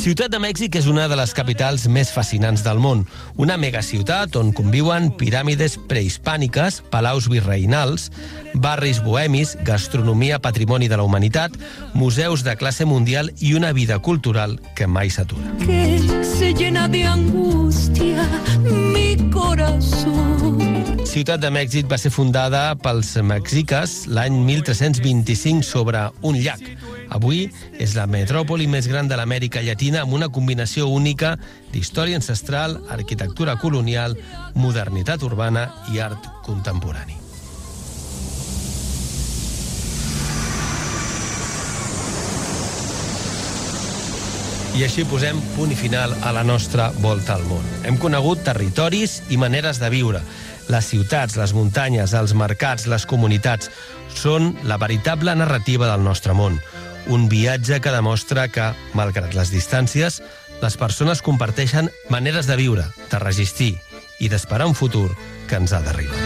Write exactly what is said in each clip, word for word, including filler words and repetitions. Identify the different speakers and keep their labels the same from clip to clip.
Speaker 1: Ciutat de Mèxic és una de les capitals més fascinants del món. Una megaciutat on conviuen piràmides prehispàniques, palaus virreinals, barris bohemis, gastronomia patrimoni de la humanitat, museus de classe mundial i una vida cultural que mai s'atura.
Speaker 2: Que se llena de angustia mi corazón.
Speaker 1: Ciutat de Mèxic va ser fundada pels mexiques l'any mil tres-cents vint-i-cinc sobre un llac. Avui és la metròpoli més gran de l'Amèrica Llatina amb una combinació única d'història ancestral, arquitectura colonial, modernitat urbana i art contemporani. I així posem punt i final a la nostra volta al món. Hem conegut territoris i maneres de viure. Les ciutats, les muntanyes, els mercats, les comunitats són la veritable narrativa del nostre món. Un viatge que demostra que, malgrat les distàncies, les persones comparteixen maneres de viure, de resistir i d'esperar un futur que ens ha d'arribar.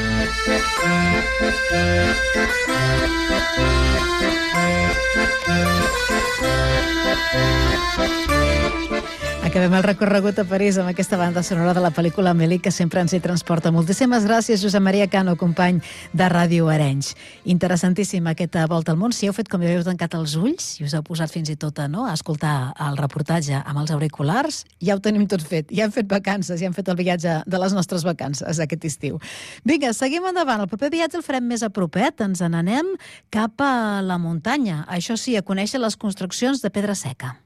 Speaker 3: Acabem el recorregut a París amb aquesta banda sonora de la pel·lícula Amélie, que sempre ens hi transporta. Moltíssimes gràcies, Josep Maria Cano, company de Ràdio Arenys. Interessantíssima aquesta volta al món. Si heu fet com jo, heu tancat els ulls i us heu posat fins i tot a, no, a escoltar el reportatge amb els auriculars, ja ho tenim tot fet. Ja hem fet vacances, ja hem fet el viatge de les nostres vacances aquest estiu. Vinga, seguim endavant. El proper viatge el farem més a propet. Ens n'anem cap a la muntanya. Això sí, a conèixer les construccions de pedra seca.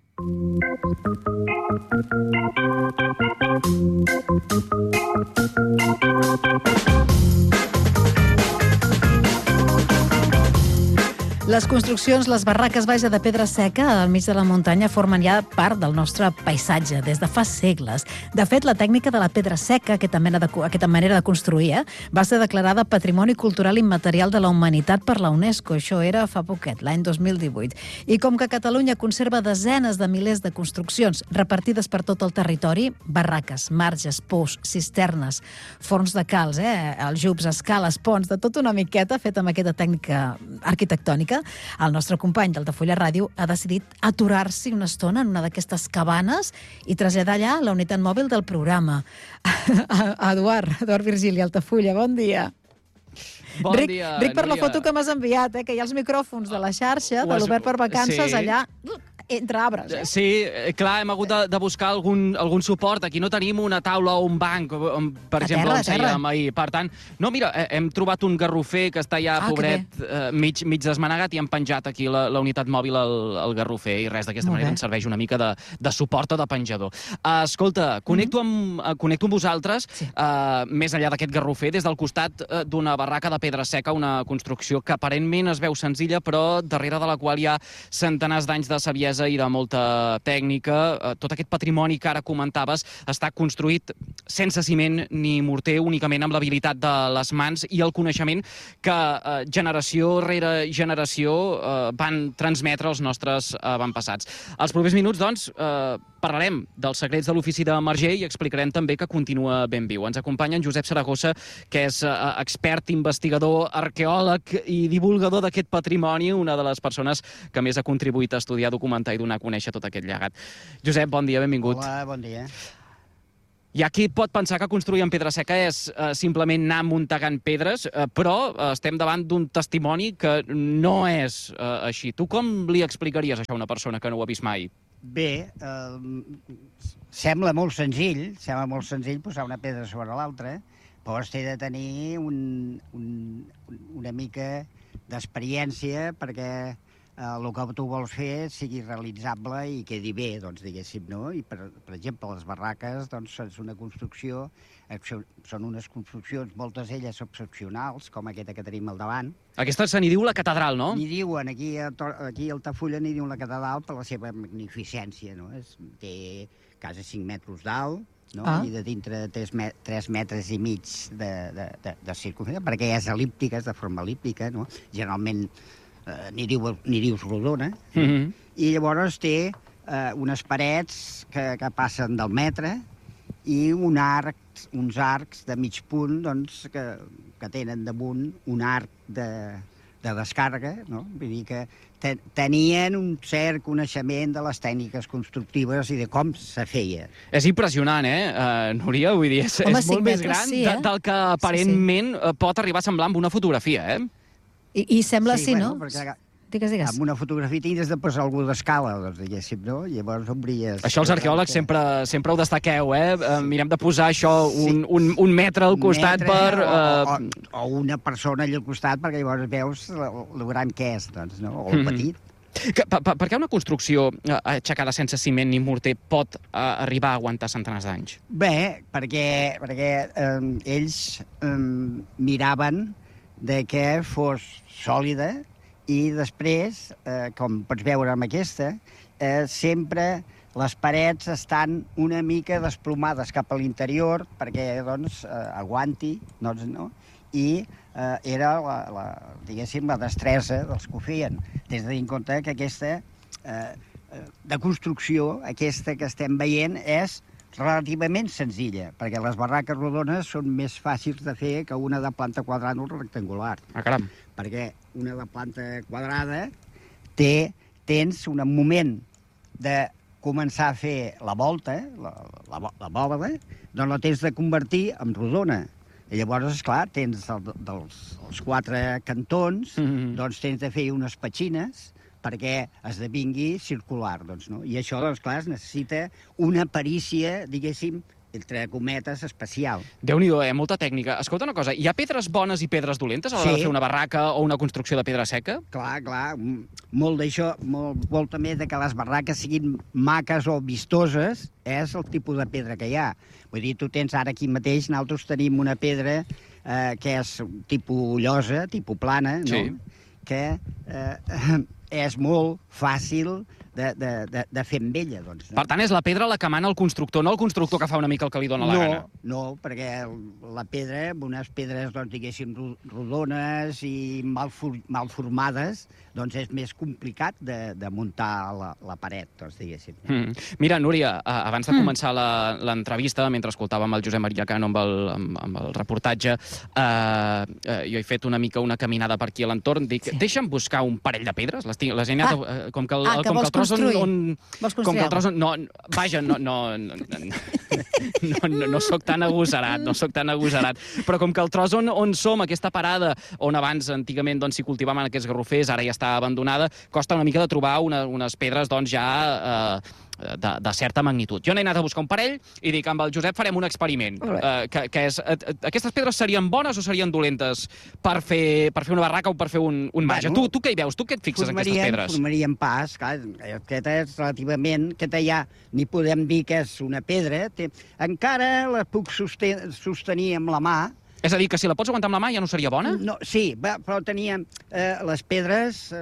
Speaker 3: Les construccions, les barraques, vaja, de pedra seca al mig de la muntanya formen ja part del nostre paisatge des de fa segles. De fet, la tècnica de la pedra seca, aquesta, mena de, aquesta manera de construir, eh, va ser declarada Patrimoni Cultural Immaterial de la Humanitat per la UNESCO. Això era fa poquet, l'any dos mil divuit. I com que Catalunya conserva desenes de milers de construccions repartides per tot el territori, barraques, marges, pous, cisternes, forns de calç, eh, aljubs, escales, ponts, de tota una miqueta feta amb aquesta tècnica arquitectònica, el nostre company d'Altafulla Ràdio ha decidit aturar-s'hi una estona en una d'aquestes cabanes i traslladar allà la unitat mòbil del programa. Eduard, Eduard Virgili, Altafulla, bon dia.
Speaker 4: Bon
Speaker 3: Ric,
Speaker 4: dia,
Speaker 3: Ric, per la
Speaker 4: Núria.
Speaker 3: foto que m'has enviat, eh, que hi ha els micròfons de la xarxa, de l'Obert per Vacances,
Speaker 4: sí.
Speaker 3: allà entre arbres. Eh?
Speaker 4: Sí, clar, hem hagut de, de buscar algun, algun suport. Aquí no tenim una taula o un banc, on, per
Speaker 3: A
Speaker 4: exemple,
Speaker 3: terra,
Speaker 4: on sèiem ahir. Per tant, no, mira, hem trobat un garrofer que està ja,
Speaker 3: Ah,
Speaker 4: pobret, eh, mig, mig desmanegat, i hem penjat aquí la, la unitat mòbil al, al garrofer, i res, d'aquesta
Speaker 3: Molt
Speaker 4: manera
Speaker 3: bé.
Speaker 4: ens serveix una mica de, de suport o de penjador. Uh, escolta, connecto, amb, uh, connecto amb vosaltres,
Speaker 3: Sí.
Speaker 4: uh, més enllà d'aquest garrofer, des del costat uh, d'una barraca de pedra seca, una construcció que aparentment es veu senzilla, però darrere de la qual hi ha centenars d'anys de saviesa i de molta tècnica. Tot aquest patrimoni que ara comentaves està construït sense ciment ni morter, únicament amb l'habilitat de les mans i el coneixement que eh, generació rere generació eh, van transmetre els nostres avantpassats. Els propers minuts, doncs, eh, parlarem dels secrets de l'ofici de Marger i explicarem també que continua ben viu. Ens acompanya en Josep Saragossa, que és eh, expert, investigador, arqueòleg i divulgador d'aquest patrimoni, una de les persones que més ha contribuït a estudiar, documentar i donar a conèixer tot aquest llegat. Josep, bon dia, benvingut.
Speaker 5: Hola, bon dia.
Speaker 4: Hi ha qui pot pensar que construir en pedra seca és eh, simplement anar muntegant pedres, eh, però eh, estem davant d'un testimoni que no és eh, així. Tu com li explicaries això a una persona que no ho ha vist mai?
Speaker 5: Bé, eh, sembla molt senzill, sembla molt senzill posar una pedra sobre l'altra, però has de tenir un, un, una mica d'experiència perquè el que tu vols fer sigui realitzable i quedi bé, doncs, diguéssim, no? I, per, per exemple, les barraques, doncs, és una construcció, són unes construccions, moltes d'elles excepcionals, com aquesta que tenim al davant.
Speaker 4: Aquesta se n'hi diu la catedral, no?
Speaker 5: N'hi diuen, aquí a, aquí a Altafulla n'hi diuen la catedral per la seva magnificència, no? És, té quasi cinc metres d'alt, no?
Speaker 3: Ah.
Speaker 5: I de dintre tres, met tres metres i mig de, de, de, de circunferència, perquè és el·líptica, és de forma el·líptica, no? Generalment Uh, ni, diu, ni dius rodona,
Speaker 4: Mm-hmm.
Speaker 5: i llavors té uh, unes parets que, que passen del metre i un arc, uns arcs de mig punt doncs, que, que tenen damunt un arc de, de descàrrega, no? Vull dir que te, tenien un cert coneixement de les tècniques constructives i de com se feia.
Speaker 4: És impressionant, eh, uh, Núria? Vull dir, és,
Speaker 3: Home,
Speaker 4: és molt més
Speaker 3: metres,
Speaker 4: gran
Speaker 3: sí,
Speaker 4: de,
Speaker 3: eh?
Speaker 4: del que aparentment sí, sí. pot arribar a semblar amb una fotografia, eh?
Speaker 3: I, i sembla sí,
Speaker 5: bueno,
Speaker 3: no?
Speaker 5: Perquè
Speaker 3: Digues, digues.
Speaker 5: amb una fotografia tindries de posar algú d'escala, doncs, diguéssim, no? Llavors obries...
Speaker 4: Això els arqueòlegs sempre, sempre ho destaqueu, eh? Sí. Mirem de posar això un, un, un metre al costat
Speaker 5: metre,
Speaker 4: per...
Speaker 5: O,
Speaker 4: Uh...
Speaker 5: o, o una persona allà al costat, perquè llavors veus el gran que és, doncs, no? O el
Speaker 4: Mm-hmm.
Speaker 5: petit.
Speaker 4: Que, per, per què una construcció uh, aixecada sense ciment ni morter pot uh, arribar a aguantar centenars d'anys?
Speaker 5: Bé, perquè, perquè eh, ells eh, miraven de que fos sòlida i després, eh, com pots veure amb aquesta, eh, sempre les parets estan una mica desplomades cap a l'interior perquè, doncs, eh, aguanti, doncs, no? I eh, era, la, la, diguéssim, la destresa dels que ho feien. Tens de tenir en compte que aquesta, eh, de construcció, aquesta que estem veient, és relativament senzilla, perquè les barraques rodones són més fàcils de fer que una de planta quadrada o rectangular.
Speaker 4: Ah, caram.
Speaker 5: Perquè una de planta quadrada té, tens un moment de començar a fer la volta, la, la, la bòbada, doncs la tens de convertir en rodona. I llavors, esclar, tens el, dels els quatre cantons, mm-hmm. doncs tens de fer unes petxines perquè esdevingui circular, doncs, no? I això, doncs, clar, es necessita una perícia, diguéssim, entre cometes, especial.
Speaker 4: Déu-n'hi-do, eh? Molta tècnica. Escolta una cosa, hi ha pedres bones i pedres dolentes a l'hora
Speaker 5: Sí.
Speaker 4: de fer una barraca o una construcció de pedra seca?
Speaker 5: Clar, clar, molt d'això, molt, molt també de que les barraques siguin maques o vistoses, és el tipus de pedra que hi ha. Vull dir, tu tens ara aquí mateix, nosaltres tenim una pedra eh, que és tipus llosa, tipus plana, no?
Speaker 4: Sí.
Speaker 5: Que eh, és molt fàcil de, de, de, de fer amb ella, doncs. No?
Speaker 4: Per tant, és la pedra la que mana el constructor, no el constructor que fa una mica el que li dóna la
Speaker 5: no,
Speaker 4: gana.
Speaker 5: No, perquè la pedra, unes pedres, doncs, diguéssim, rodones i mal, for, mal formades, doncs és més complicat de, de muntar la, la paret, doncs, diguéssim.
Speaker 4: Mm. Mira, Núria, abans de
Speaker 3: Mm.
Speaker 4: començar l'entrevista, mentre escoltàvem el Josep Maria Cano amb el, amb, amb el reportatge, eh, eh, jo he fet una mica una caminada per aquí a l'entorn, dic, sí. deixa'm buscar un parell de pedres, les, tinc, les he anat,
Speaker 3: Ah.
Speaker 4: eh, com que el,
Speaker 3: Ah, que
Speaker 4: com que
Speaker 3: vols
Speaker 4: el tros on,
Speaker 3: construir.
Speaker 4: on,
Speaker 3: Vols
Speaker 4: com
Speaker 3: construir
Speaker 4: que el tros on, no, vaja, no, no, no, no, no, no soc tan agosarat, no soc tan agosarat, però com que el tros on, on som, aquesta parada, on abans, antigament, doncs, s'hi cultivaven aquests garrofers, ara ja està abandonada, costa una mica de trobar una, unes pedres, doncs, ja eh, de, de certa magnitud. Jo n'he anat a buscar un parell i dic, amb el Josep farem un experiment, eh, que, que és, eh, aquestes pedres serien bones o serien dolentes per fer, per fer una barraca o per fer un, un marge?
Speaker 5: Bueno,
Speaker 4: tu, tu què hi veus? Tu què et fixes en aquestes pedres?
Speaker 5: Formarien pas, clar, aquesta és relativament, aquesta ja ni podem dir que és una pedra, té, encara la puc sosten, sostenir amb la mà.
Speaker 4: És a dir, que si la pots aguantar amb la mà ja no seria bona?
Speaker 5: No, sí, va, però teníem... Eh, les pedres eh,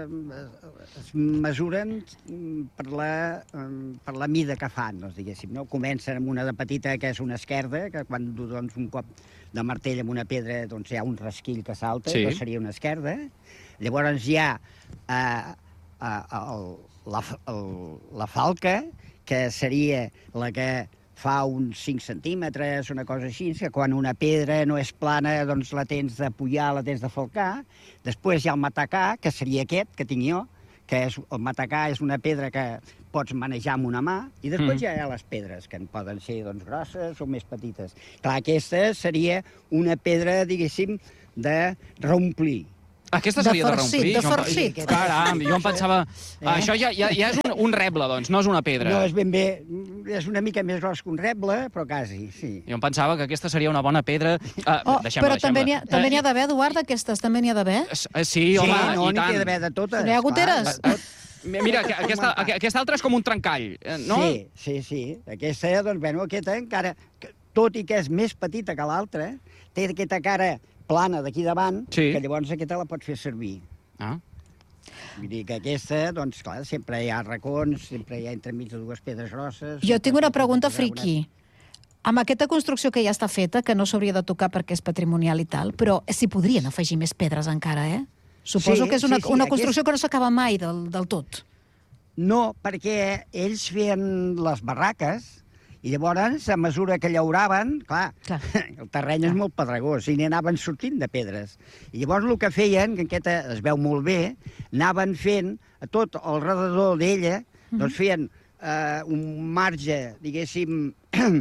Speaker 5: es mesuren per la, eh, per la mida que fan, doncs, diguéssim. No? Comencen amb una de petita, que és una esquerda, que quan du doncs, un cop de martell amb una pedra doncs, hi ha un rasquill que salta,
Speaker 4: sí.
Speaker 5: que seria una esquerda. Llavors hi ha eh, eh, el, la, el, la falca, que seria la que fa uns cinc centímetres, una cosa així, que quan una pedra no és plana, doncs la tens de pujar, la tens de falcar. Després hi ha el matacà, que seria aquest que tinc jo, que és, el matacà és una pedra que pots manejar amb una mà, i després mm. ja hi ha les pedres, que en poden ser doncs, grosses o més petites. Clar, aquesta seria una pedra, diguéssim, de reomplir.
Speaker 4: Aquesta
Speaker 3: De
Speaker 4: seria de,
Speaker 3: farcit,
Speaker 4: reomplir?
Speaker 3: de
Speaker 4: Jo em-
Speaker 3: farcit.
Speaker 4: Caram, jo em pensava...
Speaker 5: Eh?
Speaker 4: Això ja, ja, ja és un, un reble, doncs, no és una pedra.
Speaker 5: No és ben bé, és una mica més gros que un reble, però quasi, sí.
Speaker 4: Jo em pensava que aquesta seria una bona pedra. Uh,
Speaker 3: Oh,
Speaker 4: deixem-la,
Speaker 3: però també n'hi ha,
Speaker 4: deixem-la.
Speaker 3: també n'hi ha d'haver, Eduard, d'aquestes, també n'hi ha d'haver.
Speaker 4: Eh, sí, sí, home,
Speaker 5: sí, no,
Speaker 4: i
Speaker 5: n'hi
Speaker 4: tant.
Speaker 5: ha d'haver de totes.
Speaker 3: No hi ha goteres?
Speaker 5: clar, de tot.
Speaker 4: Mira, que- aquesta, aquesta altra és com un trencall, eh, no?
Speaker 5: Sí, sí, sí. Aquesta, doncs, bueno, aquesta encara, que- tot i que és més petita que l'altra, té aquesta cara plana d'aquí davant,
Speaker 4: Sí.
Speaker 5: que llavors aquesta la pots fer servir.
Speaker 4: Ah.
Speaker 5: Vull dir que aquesta, doncs, clar, sempre hi ha racons, sempre hi ha entremig de dues pedres grosses.
Speaker 3: Jo tinc una pregunta
Speaker 5: Una-
Speaker 3: friqui. Amb aquesta construcció que ja està feta, que no s'hauria de tocar perquè és patrimonial i tal, però s'hi podrien afegir més pedres encara, eh? Suposo
Speaker 5: Sí,
Speaker 3: que és una,
Speaker 5: sí, sí,
Speaker 3: una
Speaker 5: aquest-
Speaker 3: construcció que no s'acaba mai del, del tot.
Speaker 5: No, perquè ells feien les barraques I llavors, a mesura que llauraven, clar,
Speaker 3: Clar.
Speaker 5: el terreny és molt pedregós i n'hi anaven sortint de pedres. I llavors el que feien, que aquesta es veu molt bé, anaven fent a tot al redador d'ella, doncs feien eh, un marge, diguéssim,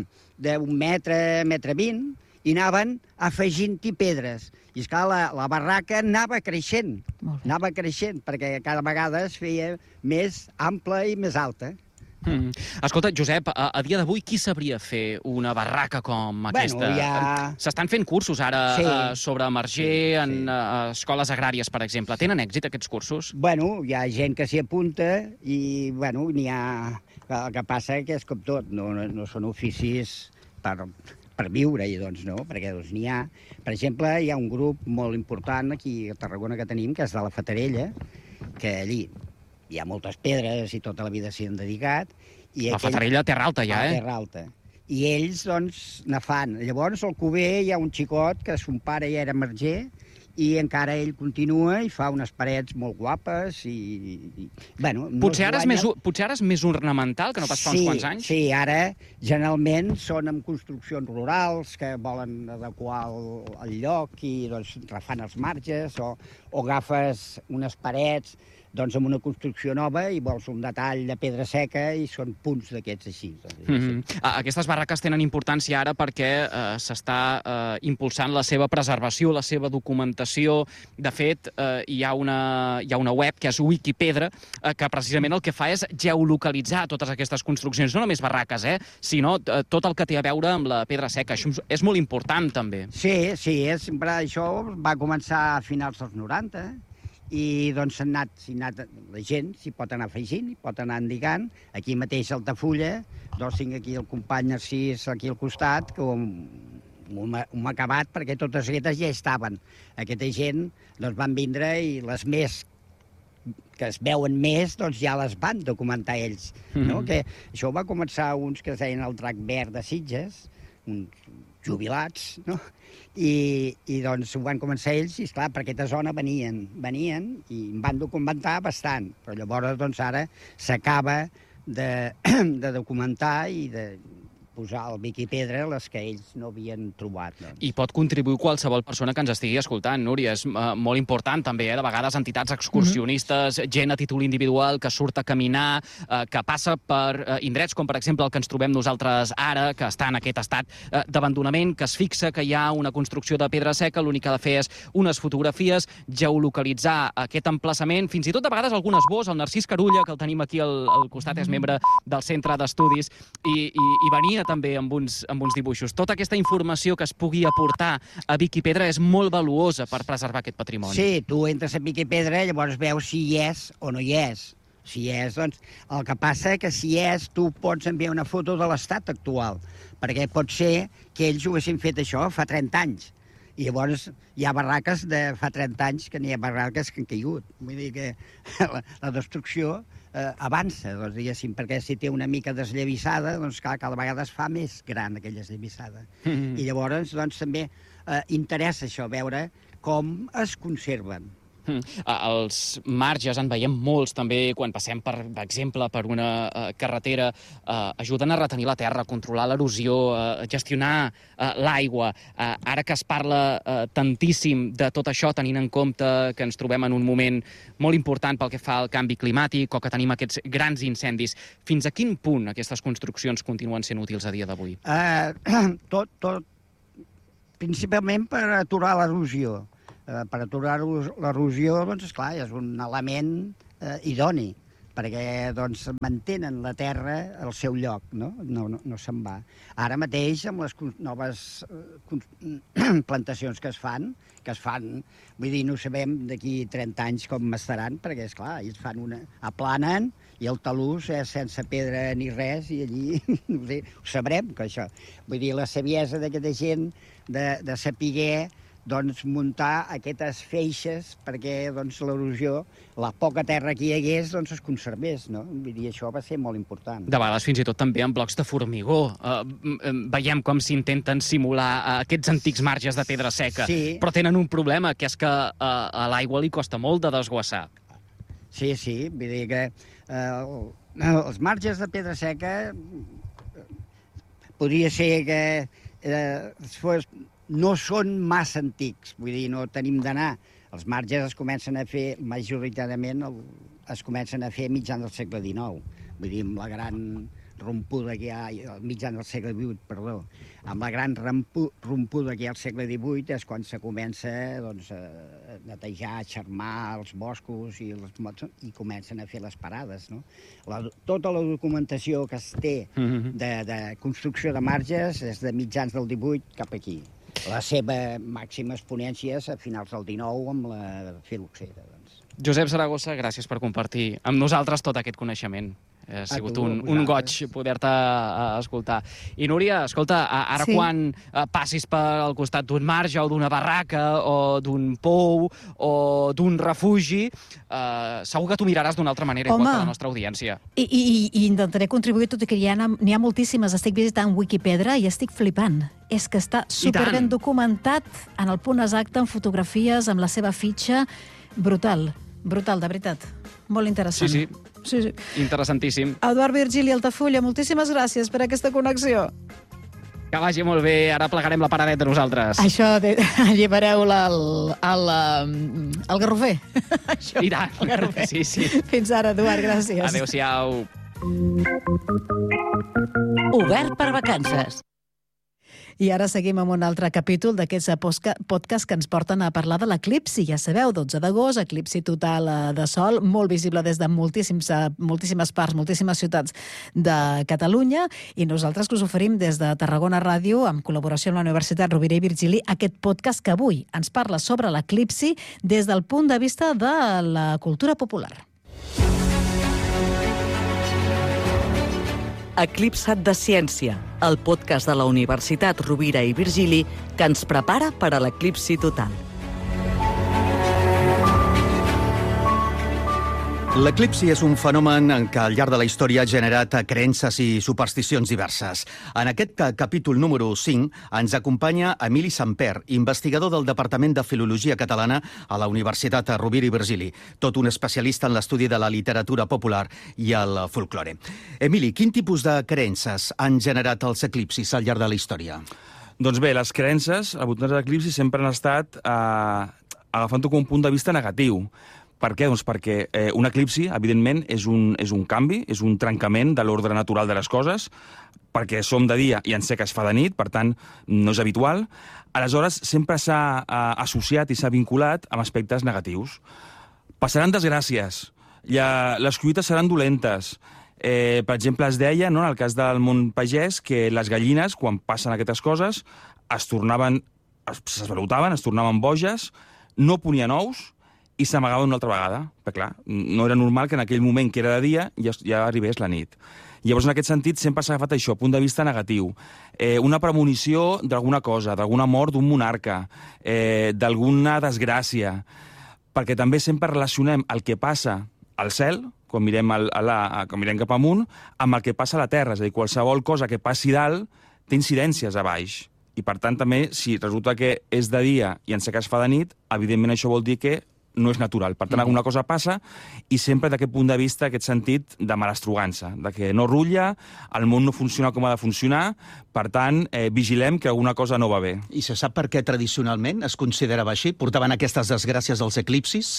Speaker 5: d'un metre, metre vint, i anaven afegint-hi pedres. I, esclar, la, la barraca anava creixent,
Speaker 3: Molt bé.
Speaker 5: anava creixent, perquè cada vegada es feia més ampla i més alta.
Speaker 4: Mm. Escolta, Josep, a, a dia d'avui qui sabria fer una barraca com aquesta?
Speaker 5: Bueno, ja-
Speaker 4: S'estan fent cursos ara
Speaker 5: Sí.
Speaker 4: eh, sobre emerger
Speaker 5: Sí,
Speaker 4: en
Speaker 5: sí.
Speaker 4: eh, escoles agràries, per exemple. Tenen èxit aquests cursos?
Speaker 5: Bueno, hi ha gent que s'hi apunta i, bueno, n'hi ha... El que passa que és com tot, no, no, no són oficis per, per viure-hi, doncs, no? Perquè doncs, n'hi ha... Per exemple, hi ha un grup molt important aquí a Tarragona que tenim, que és de la Fatarella, que allí hi ha moltes pedres i tota la vida s'hi han dedicat. I
Speaker 4: La Fatarella, Terra Alta, ja,
Speaker 5: a
Speaker 4: eh?
Speaker 5: Terra Alta. I ells, doncs, ne fan. Llavors, al Cuber hi ha un xicot que son pare ja era marger i encara ell continua i fa unes parets molt guapes i... i bueno, no
Speaker 4: Potser ara, és
Speaker 5: guanya-
Speaker 4: més, u- potser ara és més ornamental que no pas fa
Speaker 5: sí,
Speaker 4: uns quants anys?
Speaker 5: Sí, ara generalment són amb construccions rurals que volen adequar el, el lloc i doncs refan els marges o, o agafes unes parets doncs amb una construcció nova i vols un detall de pedra seca i són punts d'aquests així. Doncs,
Speaker 4: Mm -hmm. Aquestes barraques tenen importància ara perquè eh, s'està eh, impulsant la seva preservació, la seva documentació. De fet, eh, hi, ha una, hi ha una web que és Wikipedra, eh, que precisament el que fa és geolocalitzar totes aquestes construccions, no només barraques, eh, sinó eh, tot el que té a veure amb la pedra seca. Això és molt important, també.
Speaker 5: Sí, sí, és, sempre això va començar a finals dels noranta i doncs s'ha anat, s'ha anat, la gent s'hi pot anar afegint, hi pot anar endicant. Aquí mateix a Altafulla, doncs tinc aquí el company Narcís aquí al costat, que ho, ho, m'ha- ho m'ha acabat perquè totes aquestes ja estaven. Aquesta gent doncs, van vindre i les més que es veuen més, doncs ja les van documentar ells. No?
Speaker 4: Mhm.
Speaker 5: Que això va començar uns que es deien el Drac Verd de Sitges, uns jubilats, no? I, i doncs ho van començar ells i, esclar, per aquesta zona venien, venien i em van documentar bastant, però llavors doncs ara s'acaba de, de documentar i de posar al Wikipedra les que ells no havien trobat. Doncs.
Speaker 4: I pot contribuir qualsevol persona que ens estigui escoltant, Núria. És uh, molt important, també, eh? De vegades entitats excursionistes, mm -hmm. gent a títol individual que surt a caminar, uh, que passa per uh, indrets com, per exemple, el que ens trobem nosaltres ara, que està en aquest estat uh, d'abandonament, que es fixa que hi ha una construcció de pedra seca, l'únic que ha de fer és unes fotografies, geolocalitzar aquest emplaçament, fins i tot, de vegades, algun esbós. El Narcís Carulla, que el tenim aquí al, al costat, és membre del Centre d'Estudis, i, i, i venia també amb uns, amb uns dibuixos. Tota aquesta informació que es pugui aportar a Wikipedra és molt valuosa per preservar aquest patrimoni.
Speaker 5: Sí, tu entres a Wikipedra i llavors veus si hi és o no hi és. Si hi és, doncs, el que passa que si hi és, tu pots enviar una foto de l'estat actual, perquè pot ser que ells ho haguessin fet això fa trenta anys. I llavors hi ha barraques de fa trenta anys que n'hi ha barraques que han caigut. Vull dir que la, la destrucció eh, avança, doncs, diguéssim, perquè si té una mica desllavissada, doncs clar, cada vegada es fa més gran aquella desllavissada.
Speaker 4: Mm.
Speaker 5: I llavors, doncs, també eh, interessa això, veure com es conserven.
Speaker 4: Mm. Els marges, en veiem molts també quan passem, per exemple, per una uh, carretera, uh, ajuden a retenir la terra, a controlar l'erosió, uh, a gestionar uh, l'aigua. Uh, ara que es parla uh, tantíssim de tot això, tenint en compte que ens trobem en un moment molt important pel que fa al canvi climàtic o que tenim aquests grans incendis, fins a quin punt aquestes construccions continuen sent útils a dia d'avui?
Speaker 5: Eh, tot, tot, principalment per aturar l'erosió. Eh, per aturar l'erosió, doncs, esclar, és un element eh, idoni, perquè doncs, mantenen la terra al seu lloc, no, no, no, no se'n va. Ara mateix, amb les noves eh, plantacions que es fan, que es fan, vull dir, no sabem d'aquí trenta anys com estaran, perquè, esclar, ells fan una... aplanen, i el talús és sense pedra ni res, i allí, no sé, ho sabrem, que això... Vull dir, la saviesa d'aquesta gent de, de saber doncs, muntar aquestes feixes perquè doncs, l'erosió, la poca terra que hi hagués, doncs, es conservés, no? Vull dir, això va ser molt important.
Speaker 4: De vegades, fins i tot, també en blocs de formigó. Uh, veiem com s'intenten simular uh, aquests antics marges de pedra seca,
Speaker 5: Sí.
Speaker 4: però tenen un problema, que és que uh, a l'aigua li costa molt de desguassar.
Speaker 5: Sí, sí, vull dir que eh, els marges de pedra seca podria ser que eh, fos, no són massa antics, vull dir, no tenim d'anar. Els marges es comencen a fer, majoritàriament, el, es comencen a fer mitjan del segle dinou. Vull dir, amb la gran rompuda que hi ha, mitjan del segle divuit, perdó, amb la gran rompu, rompuda que hi ha al segle divuit és quan se comença doncs, a netejar, a xarmar els boscos i, les, i comencen a fer les parades. No? La, tota la documentació que es té de, de construcció de marges és de mitjans del divuit cap aquí. La seva màxima exponència és a finals del dinou amb la filoxera. Doncs.
Speaker 4: Josep Saragossa, gràcies per compartir amb nosaltres tot aquest coneixement. Ha sigut tu, un, un goig poder-te uh, escoltar. I Núria, escolta, uh, ara sí. quan uh, passis pel costat d'un marge o d'una barraca o d'un pou o d'un refugi, uh, segur que t'ho miraràs d'una altra manera, Home, igual que la nostra audiència.
Speaker 3: I, i, i intentaré contribuir, tot i que n'hi ha, n'hi ha moltíssimes. Estic visitant Wikipedia i estic flipant. És que està superben documentat en el punt exacte, amb fotografies, amb la seva fitxa. Brutal, brutal, de veritat. Molt interessant.
Speaker 4: Sí, sí.
Speaker 3: Sí, sí.
Speaker 4: Interessantíssim.
Speaker 3: Eduard Virgili Altafulla, moltíssimes gràcies per aquesta connexió.
Speaker 4: Que vagi molt bé. Ara plegarem la paradeta nosaltres.
Speaker 3: Això, de, allibereu-la al, al, al garrofer. Això,
Speaker 4: I tant.
Speaker 3: al garrofer.
Speaker 4: Sí, sí.
Speaker 3: Fins ara, Eduard, gràcies.
Speaker 4: Adéu-siau.
Speaker 6: Obert per vacances.
Speaker 3: I ara seguim amb un altre capítol d'aquests podcasts que ens porten a parlar de l'eclipsi. Ja sabeu, dotze d'agost, eclipsi total de sol, molt visible des de moltíssims, moltíssimes parts, moltíssimes ciutats de Catalunya, i nosaltres que us oferim des de Tarragona Ràdio, en col·laboració amb la Universitat Rovira i Virgili, aquest podcast que avui ens parla sobre l'eclipsi des del punt de vista de la cultura popular.
Speaker 6: Eclipsat de Ciència, el podcast de la Universitat Rovira i Virgili que ens prepara per a l'eclipsi total.
Speaker 7: L'eclipsi és un fenomen en què al llarg de la història ha generat creences i supersticions diverses. En aquest capítol número cinc ens acompanya Emili Samper, investigador del Departament de Filologia Catalana a la Universitat Rovira i Virgili, tot un especialista en l'estudi de la literatura popular i el folklore. Emili, quin tipus de creences han generat els eclipsis al llarg de la història?
Speaker 8: Doncs bé, les creences al voltant de l'eclipsi sempre han estat eh, agafant-ho com un punt de vista negatiu. Per què? Doncs perquè eh, un eclipsi, evidentment, és un, és un canvi, és un trencament de l'ordre natural de les coses, perquè som de dia i en sé que es fa de nit, per tant, no és habitual. Aleshores, sempre s'ha eh, associat i s'ha vinculat amb aspectes negatius. Passaran desgràcies, ja, les collites seran dolentes. Eh, per exemple, es deia, no, en el cas del món pagès, que les gallines, quan passen aquestes coses, es tornaven, s'esvalutaven, es tornaven boges, no ponien ous, i s'amagaven una altra vegada. Però clar, no era normal que en aquell moment que era de dia ja, ja arribés la nit. Llavors, en aquest sentit, sempre s'ha agafat això, punt de vista negatiu. Eh, una premonició d'alguna cosa, d'alguna mort d'un monarca, eh, d'alguna desgràcia, perquè també sempre relacionem el que passa al cel, quan mirem, el, a la, quan mirem cap amunt, amb el que passa a la Terra. És a dir, qualsevol cosa que passi dalt té incidències a baix. I, per tant, també, si resulta que és de dia i en sé que es fa de nit, evidentment això vol dir que no és natural. Per tant, alguna cosa passa, i sempre d'aquest punt de vista, aquest sentit de malastrugança, de que no rutlla, el món no funciona com ha de funcionar, per tant, eh, vigilem que alguna cosa no va bé.
Speaker 7: I se sap per què tradicionalment es considerava així? Portaven aquestes desgràcies als eclipsis?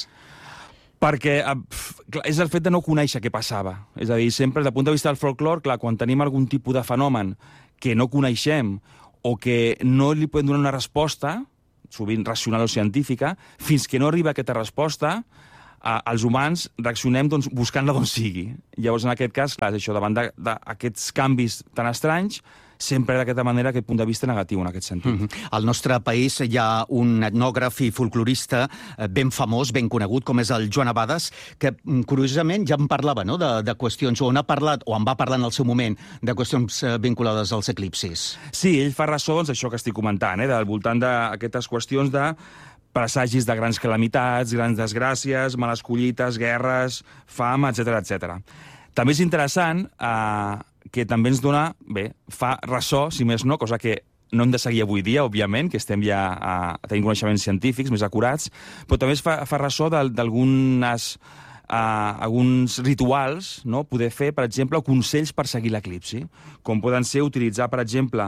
Speaker 8: Perquè eh, és el fet de no conèixer què passava. És a dir, sempre, des del punt de vista del folklore, clar, quan tenim algun tipus de fenomen que no coneixem o que no li podem donar una resposta, sovint racional o científica, fins que no arriba aquesta resposta, eh, els humans reaccionem doncs, buscant-la d'on sigui. Llavors, en aquest cas, clar, és això, davant d'aquests canvis tan estranys, sempre d'aquesta manera, aquest punt de vista negatiu, en aquest sentit.
Speaker 7: Mm-hmm. Al nostre país hi ha un etnògraf i folclorista ben famós, ben conegut, com és el Joan Abades, que, curiosament, ja en parlava, no?, de, de qüestions, o en ha parlat, o en va parlar en el seu moment, de qüestions vinculades als eclipsis.
Speaker 8: Sí, ell fa ressò, doncs, això que estic comentant, eh, del voltant d'aquestes qüestions de presagis de grans calamitats, grans desgràcies, males collites, guerres, fam, etcètera, etcètera. També és interessant eh, que també ens dona, bé, fa ressò, si més no, cosa que no hem de seguir avui dia, òbviament, que estem ja a tenir coneixements científics més acurats, però també es fa, fa ressò d'algunes Uh, alguns rituals, no? Poder fer, per exemple, consells per seguir l'eclipsi, com poden ser utilitzar, per exemple,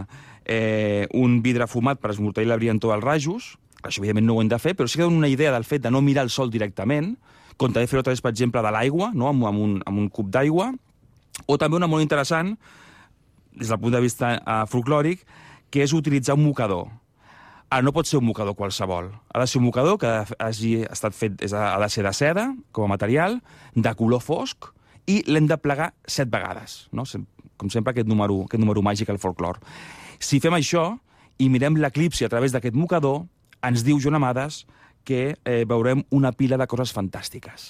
Speaker 8: eh, un vidre fumat per esmorteir la brillantor dels rajos. Això, evidentment, no ho hem de fer, però sí que donen una idea del fet de no mirar el sol directament, com també fer-ho a través, per exemple, de l'aigua, no? amb, amb, un, amb un cub d'aigua, o també una molt interessant, des del punt de vista uh, folclòric, que és utilitzar un mocador. Ara, no pot ser un mocador qualsevol. Ha de ser un mocador que hagi estat fet, ha de ser de seda, com a material, de color fosc, i l'hem de plegar set vegades. No? Com sempre, aquest número, aquest número màgic al folclor. Si fem això i mirem l'eclipsi a través d'aquest mocador, ens diu Joan Amades que eh, veurem una pila de coses fantàstiques.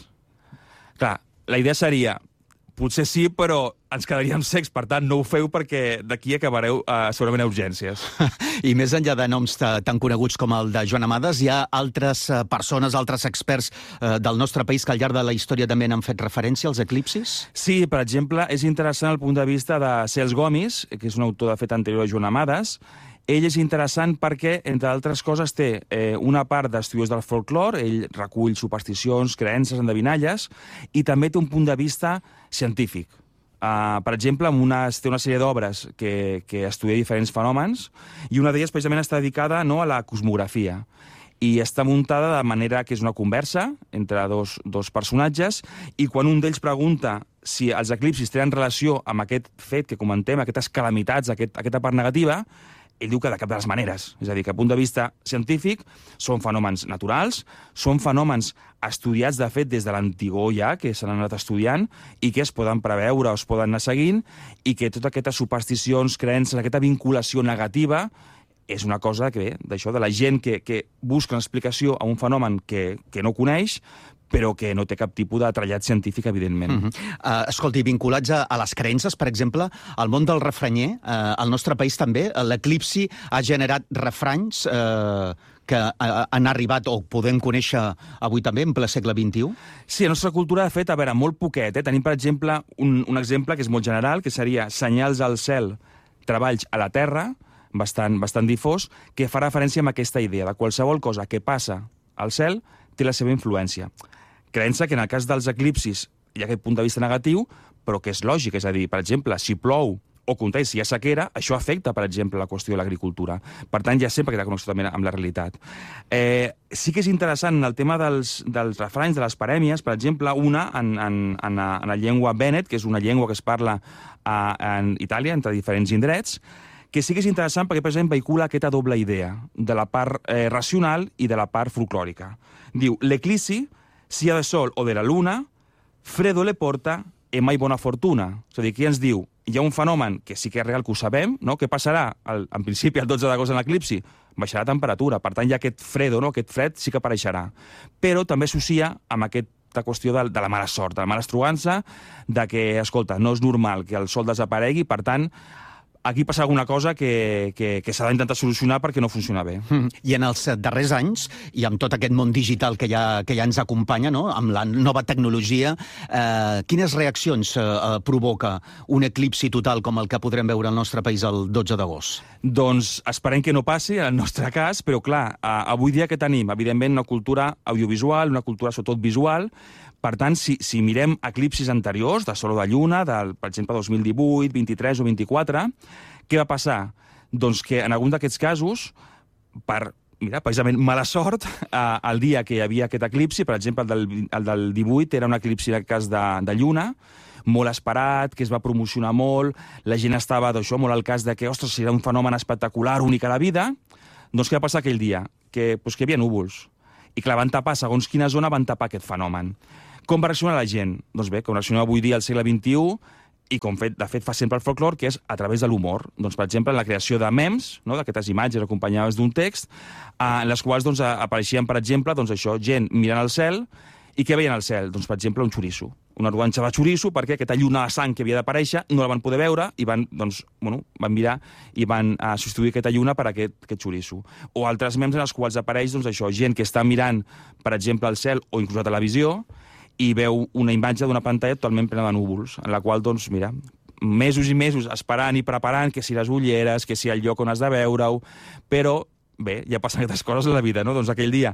Speaker 8: Clar, la idea seria... Potser sí, però ens quedaríem secs, per tant, no ho feu perquè d'aquí acabareu uh, segurament a urgències.
Speaker 7: I més enllà de noms tan coneguts com el de Joan Amades, hi ha altres uh, persones, altres experts uh, del nostre país que al llarg de la història també han fet referència als eclipsis?
Speaker 8: Sí, per exemple, és interessant el punt de vista de Cels Gomis, que és un autor de fet anterior a Joan Amades. Ell és interessant perquè, entre altres coses, té eh, una part d'estudiós del folclor, ell recull supersticions, creences, endevinalles, i també té un punt de vista científic. Uh, per exemple, amb una, té una sèrie d'obres que, que estudia diferents fenòmens, i una d'elles precisament està dedicada no, a la cosmografia. I està muntada de manera que és una conversa entre dos, dos personatges, i quan un d'ells pregunta si els eclipsis tenen relació amb aquest fet que comentem, aquestes calamitats, aquest, aquesta part negativa, ell diu que de cap de les maneres. És a dir, que a punt de vista científic són fenòmens naturals, són fenòmens estudiats, de fet, des de l'antigor ja, que s'han anat estudiant, i que es poden preveure o es poden anar seguint, i que totes aquestes supersticions, creences, aquesta vinculació negativa, és una cosa que ve d'això, de la gent que, que busca una explicació a un fenomen que, que no coneix, però que no té cap tipus de trellat científic, evidentment.
Speaker 7: Uh -huh. uh, escolti, vinculats a, a les creences, per exemple, al món del refranyer, uh, al nostre país també, l'eclipsi ha generat refranys uh, que uh, han arribat o podem conèixer avui també, en ple segle vint-i-u?
Speaker 8: Sí, a la nostra cultura, de fet, a veure, molt poquet. Eh? Tenim, per exemple, un, un exemple que és molt general, que seria senyals al cel, treballs a la terra, bastant, bastant difós, que fa referència a aquesta idea de qualsevol cosa que passa al cel té la seva influència. Creença que en el cas dels eclipsis hi ha aquest punt de vista negatiu, però que és lògic, és a dir, per exemple, si plou o contrari, si hi ha sequera, això afecta, per exemple, la qüestió de l'agricultura. Per tant, hi ha sempre aquesta connexió també amb la realitat. Eh, sí que és interessant en el tema dels, dels refranys, de les parèmies, per exemple, una en, en, en, la, en la llengua Bennett, que és una llengua que es parla a, en Itàlia, entre diferents indrets, que sí que és interessant perquè, per exemple, vehicula aquesta doble idea de la part eh, racional i de la part folclòrica. Diu, l'eclipsi, sia de sol o de la luna, fredo le porta e mai bona fortuna. És a dir, aquí ens diu, hi ha un fenomen que sí que és real, que ho sabem, no? Què passarà? El, en principi, el dotze d'agost en l'eclipsi, baixarà la temperatura. Per tant, hi ha aquest fredo, no? Aquest fred sí que apareixerà. Però també associa amb aquesta qüestió de, de la mala sort, de la mala estrugança, de que, escolta, no és normal que el sol desaparegui, per tant, aquí passa alguna cosa que, que, que s'ha d'intentar solucionar perquè no funciona bé.
Speaker 7: Mm. I en els darrers anys, i amb tot aquest món digital que ja, que ja ens acompanya, no? Amb la nova tecnologia, eh, quines reaccions eh, provoca un eclipsi total com el que podrem veure al nostre país el dotze d'agost?
Speaker 8: Doncs esperem que no passi, en el nostre cas, però clar, eh, avui dia que tenim, evidentment, una cultura audiovisual, una cultura sobretot visual. Per tant, si, si mirem eclipsis anteriors, de sol o de lluna, del, per exemple, dos mil divuit, vint-i-tres o vint-i-quatre, què va passar? Doncs que en algun d'aquests casos, per, mira, precisament mala sort, eh, el dia que hi havia aquest eclipsi, per exemple, el del, el del divuit era un eclipsi en el cas de, de lluna, molt esperat, que es va promocionar molt, la gent estava d'això molt al cas de que, ostres, serà un fenomen espectacular, únic a la vida. Doncs què va passar aquell dia? Que, doncs, que hi havia núvols. I clar, van tapar, segons quina zona, van tapar aquest fenomen. Com va reaccionar la gent? Doncs bé, com reacciona avui dia al segle vint-i-u, i com fet, de fet fa sempre el folclor, que és a través de l'humor. Doncs, per exemple, la creació de memes, no?, d'aquestes imatges acompanyades d'un text, eh, en les quals doncs, apareixien, per exemple, doncs, això, gent mirant al cel, i què veien al cel? Doncs, per exemple, un xoriço. Una rodanxa de xoriço, perquè aquesta lluna de sang que havia d'aparèixer no la van poder veure i van, doncs, bueno, van mirar i van uh, substituir aquesta lluna per aquest, aquest xoriço. O altres memes en els quals apareix, doncs, això, gent que està mirant, per exemple, al cel o inclús a televisió, i veu una imatge d'una pantalla totalment plena de núvols, en la qual, doncs, mira, mesos i mesos esperant i preparant que si les ulleres, que si el lloc on has de veure-ho, però, bé, ja passen aquestes coses a la vida, no? Doncs aquell dia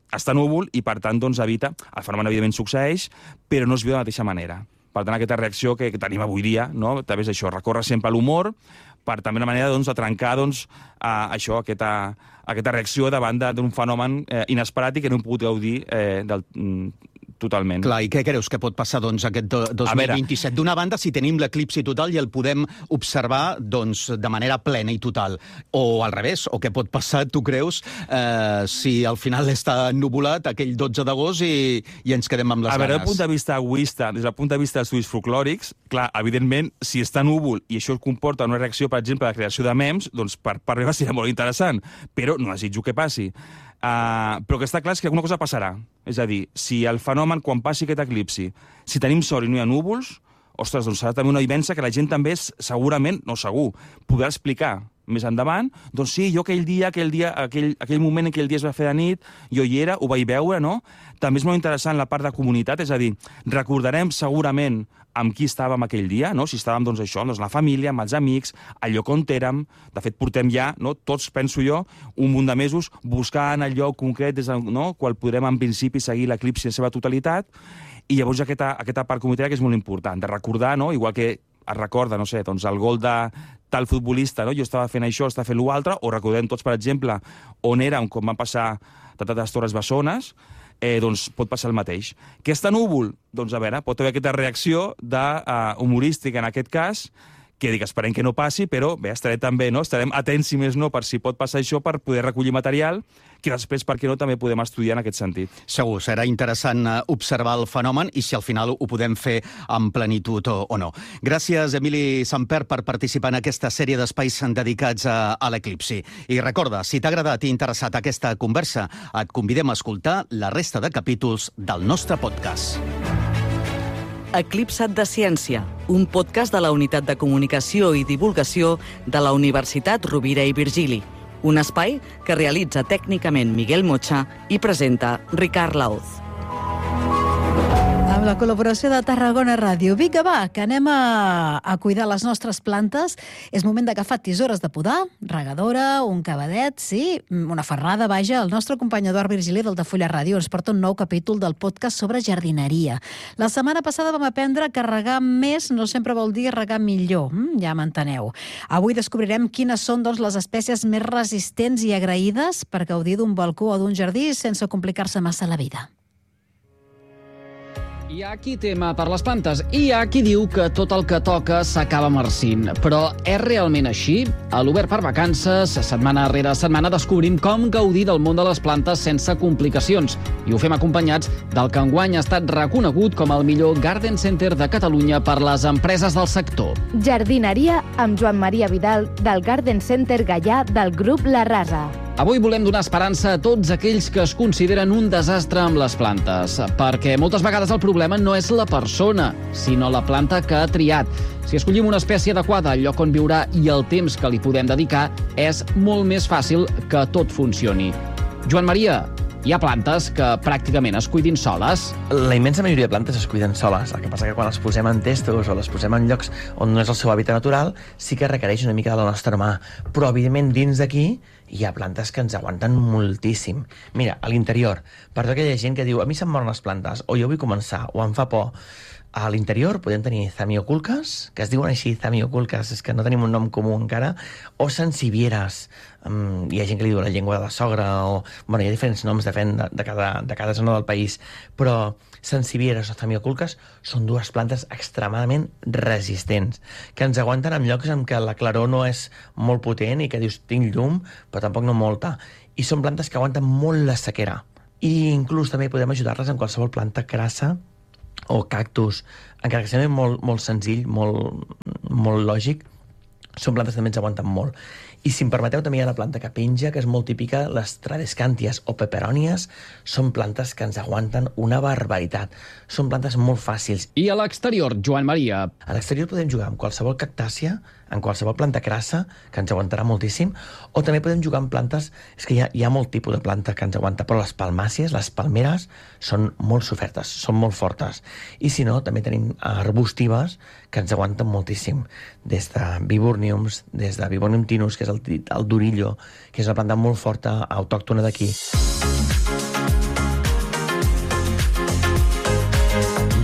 Speaker 8: està núvol i, per tant, doncs, evita... El fenomen, evidentment, succeeix, però no es viu de la mateixa manera. Per tant, aquesta reacció que, que tenim avui dia, no? També és això, recórrer sempre a l'humor, per també una manera doncs, de trencar doncs, a, això, aquesta, aquesta reacció davant d'un fenomen eh, inesperat i que no hem pogut gaudir eh, del, totalment.
Speaker 7: Clar, i què creus que pot passar doncs, aquest dos mil vint-i-set? D'una banda, si tenim l'eclipsi total i el podem observar doncs, de manera plena i total. O al revés, o què pot passar, tu creus, eh, si al final està ennuvolat aquell dotze d'agost i, i ens quedem amb les
Speaker 8: ganes? A veure,
Speaker 7: ganes.
Speaker 8: des del punt de vista egoista, des del punt de vista dels estudis folclòrics, clar, evidentment, si està núvol i això comporta una reacció, per exemple, de creació de mems, doncs per, per meva serà molt interessant, però no desitjo que passi. Uh, però que està clar és que alguna cosa passarà. És a dir, si el fenomen, quan passi aquest eclipsi, si tenim sort i no hi ha núvols, ostres, doncs serà també una vivència que la gent també és, segurament, no segur, podrà explicar més endavant, doncs sí, jo aquell dia, aquell dia, aquell, aquell moment en què el dia es va fer de nit, jo hi era, ho vaig veure, no? També és molt interessant la part de comunitat, és a dir, recordarem segurament amb qui estàvem aquell dia, no? Si estàvem, doncs, això, doncs, la família, amb els amics, al lloc on érem. De fet, portem ja, no? Tots, penso jo, un munt de mesos buscant el lloc concret des del, no? Qual podrem, en principi, seguir l'eclipsi en seva totalitat. I llavors aquesta, aquesta part comunitària que és molt important, de recordar, no? Igual que es recorda, no sé, doncs, el gol de tal futbolista, no? Jo estava fent això, estava fent l'altre, o recordem tots, per exemple, on érem, com van passar tantes Torres Bessones, Eh, doncs pot passar el mateix. Què està núvol? Doncs a veure, pot haver aquesta reacció de, uh, humorística en aquest cas, que dic, esperem que no passi, però bé, estarem també, no? Estarem atents, si més no, per si pot passar això, per poder recollir material, que després, per què no, també podem estudiar en aquest sentit.
Speaker 7: Segur, serà interessant observar el fenomen i si al final ho podem fer en plenitud o, o no. Gràcies, Emili Samper, per participar en aquesta sèrie d'espais dedicats a, a l'eclipsi. I recorda, si t'ha agradat i interessat aquesta conversa, et convidem a escoltar la resta de capítols del nostre podcast.
Speaker 6: Eclipsat de Ciència, un podcast de la Unitat de Comunicació i Divulgació de la Universitat Rovira i Virgili. Un espai que realitza tècnicament Miguel Mocha i presenta Ricard Laoz.
Speaker 3: Amb la col·laboració de Tarragona Ràdio. Vinga, va, que anem a, a cuidar les nostres plantes. És moment d'agafar tisores de podar, regadora, un cavadet, sí, una ferrada, vaja. El nostre company Eduard Virgili del Tafulla Ràdio ens porta un nou capítol del podcast sobre jardineria. La setmana passada vam aprendre que regar més no sempre vol dir regar millor. Mm, ja m'enteneu. Avui descobrirem quines són doncs, les espècies més resistents i agraïdes per gaudir d'un balcó o d'un jardí sense complicar-se massa la vida.
Speaker 4: Hi ha qui tema per les plantes i hi ha qui diu que tot el que toca s'acaba marcint. Però és realment així? A l'Obert per Vacances, setmana rere setmana, descobrim com gaudir del món de les plantes sense complicacions. I ho fem acompanyats del que enguany ha estat reconegut com el millor Garden Center de Catalunya per les empreses del sector.
Speaker 9: Jardineria amb Joan Maria Vidal del Garden Center Gaià del grup La Rasa.
Speaker 4: Avui volem donar esperança a tots aquells que es consideren un desastre amb les plantes, perquè moltes vegades el problema no és la persona, sinó la planta que ha triat. Si escollim una espècie adequada al lloc on viurà i el temps que li podem dedicar, és molt més fàcil que tot funcioni. Joan Maria, hi ha plantes que pràcticament es cuidin soles?
Speaker 10: La immensa majoria de plantes es cuiden soles. El que passa que quan les posem en testos o les posem en llocs on no és el seu hàbitat natural, sí que requereix una mica de la nostra mà. Però, evidentment, dins d'aquí hi ha plantes que ens aguanten moltíssim. Mira, a l'interior, per tota aquella gent que diu a mi se'm moren les plantes, o jo vull començar, o em fa por, a l'interior podem tenir zamioculques, que es diuen així, zamioculques, és que no tenim un nom comú encara, o sansevieres. Um, hi ha gent que li diu la llengua de la sogra, o... Bueno, hi ha diferents noms, depèn de, de, cada, de cada zona del país, però sansevieres o zamioculques són dues plantes extremadament resistents, que ens aguanten en llocs en què la claror no és molt potent i que dius, tinc llum, però tampoc no molta. I són plantes que aguanten molt la sequera. I inclús també podem ajudar-les en qualsevol planta crassa o cactus, encara que sembli molt, molt senzill, molt, molt lògic, són plantes que també ens aguanten molt. I si em permeteu, també hi ha una planta que penja, que és molt típica, les tradescànties o peperònies, són plantes que ens aguanten una barbaritat. Són plantes molt fàcils.
Speaker 4: I a l'exterior, Joan Maria?
Speaker 10: A l'exterior podem jugar amb qualsevol cactàcia, en qualsevol planta crassa, que ens aguantarà moltíssim, o també podem jugar amb plantes... És que hi ha, hi ha molt tipus de planta que ens aguanta, però les palmàcies, les palmeres, són molt sofertes, són molt fortes. I si no, també tenim arbustives que ens aguanten moltíssim, des de viburnums, des de viburnum tinus, que és el, el durillo, que és una planta molt forta, autòctona d'aquí.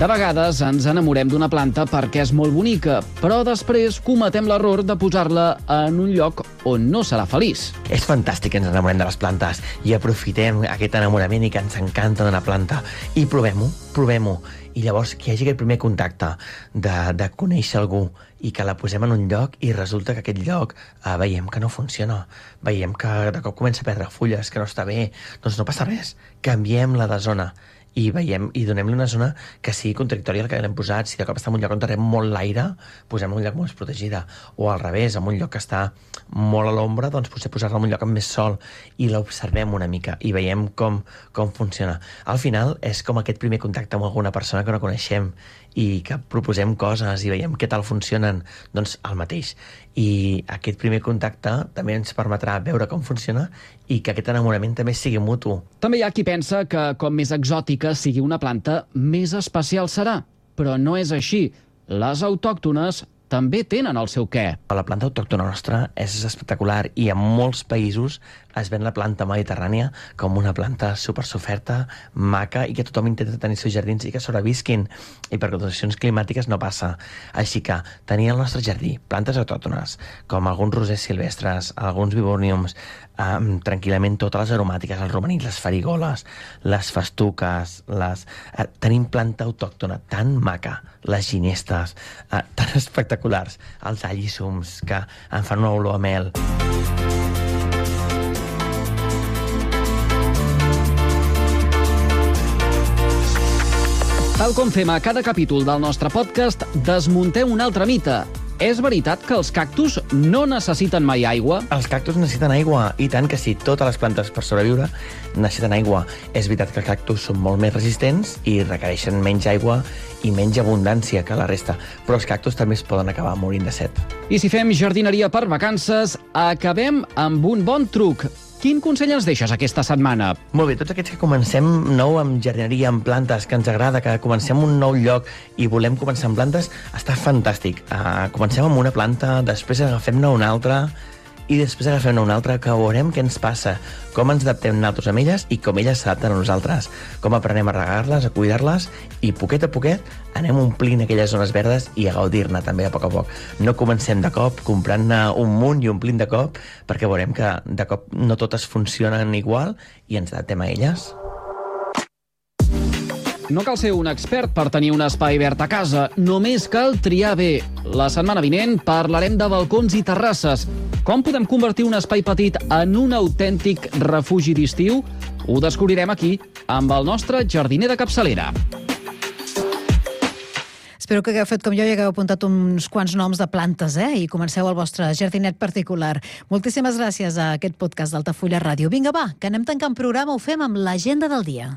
Speaker 4: De vegades ens enamorem d'una planta perquè és molt bonica, però després cometem l'error de posar-la en un lloc on no serà feliç.
Speaker 10: És fantàstic que ens enamorem de les plantes i aprofitem aquest enamorament i que ens encanta d'una planta i provem-ho, provem-ho. I llavors que hi hagi aquest primer contacte de, de conèixer algú i que la posem en un lloc i resulta que aquest lloc eh, veiem que no funciona, veiem que de cop comença a perdre fulles, que no està bé, doncs no passa res, canviem la de zona i veiem i donem-li una zona que sigui contradictòria al que l'hem posat. Si de cop està en un lloc on rep molt l'aire, posem-la en un lloc molt protegida, o al revés, en un lloc que està molt a l'ombra, doncs potser posar-la en un lloc amb més sol i l'observem una mica i veiem com, com funciona. Al final és com aquest primer contacte amb alguna persona que no coneixem i que proposem coses i veiem què tal funcionen, doncs el mateix. I aquest primer contacte també ens permetrà veure com funciona i que aquest enamorament també sigui mutu.
Speaker 4: També hi ha qui pensa que com més exòtica sigui una planta, més especial serà. Però no és així. Les autòctones també tenen el seu què.
Speaker 10: La planta autòctona nostra és espectacular i en molts països es ven la planta mediterrània com una planta supersoferta, maca i que tothom intenta tenir els seus jardins i que sobrevisquin. I per condicions climàtiques no passa. Així que tenir al nostre jardí plantes autòctones, com alguns rosers silvestres, alguns viburnums, eh, tranquil·lament totes les aromàtiques, els romanins, les farigoles, les festuques, les... Eh, tenim planta autòctona tan maca, les ginestes, eh, tan espectaculars, els allicums que en fan una olor a mel.
Speaker 4: Tal com fem a cada capítol del nostre podcast, desmuntem un altre mite. És veritat que els cactus no necessiten mai aigua?
Speaker 10: Els cactus necessiten aigua, i tant que sí. Totes les plantes per sobreviure necessiten aigua. És veritat que els cactus són molt més resistents i requereixen menys aigua i menys abundància que la resta, però els cactus també es poden acabar morint de set.
Speaker 4: I si fem jardineria per vacances, acabem amb un bon truc. Quin consell ens deixes aquesta setmana?
Speaker 10: Molt bé, tots aquests que comencem nou amb jardineria, amb plantes, que ens agrada, que comencem un nou lloc i volem començar amb plantes, està fantàstic. Uh, comencem amb una planta, després agafem-ne una altra i després agafem-ne una altra, que veurem què ens passa, com ens adaptem nosaltres amb elles i com elles s'adapten a nosaltres, com aprenem a regar-les, a cuidar-les i poquet a poquet anem omplint aquelles zones verdes i a gaudir-ne també a poc a poc. No comencem de cop comprant-ne un munt i omplint de cop, perquè veurem que de cop no totes funcionen igual i ens adaptem a elles.
Speaker 4: No cal ser un expert per tenir un espai verd a casa, només cal triar bé. La setmana vinent parlarem de balcons i terrasses. Com podem convertir un espai petit en un autèntic refugi d'estiu? Ho descobrirem aquí, amb el nostre jardiner de capçalera.
Speaker 3: Espero que hagueu fet com jo i hagueu apuntat uns quants noms de plantes, eh? I comenceu el vostre jardinet particular. Moltíssimes gràcies a aquest podcast d'Altafulla Ràdio. Vinga, va, que anem tancant programa, ho fem amb l'agenda del dia.